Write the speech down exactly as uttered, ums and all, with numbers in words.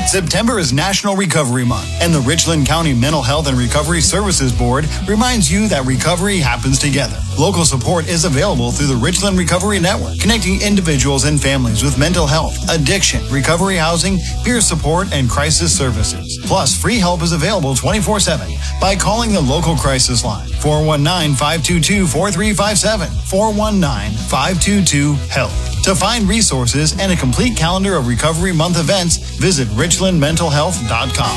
September is National Recovery Month, and the Richland County Mental Health and Recovery Services Board reminds you that recovery happens together. Local support is available through the Richland Recovery Network, connecting individuals and families with mental health, addiction, recovery housing, peer support, and crisis services. Plus, free help is available twenty-four seven by calling the local crisis line, four one nine, five two two, four three five seven, four one nine, five two two, HELP. To find resources and a complete calendar of Recovery Month events, visit richland mental health dot com.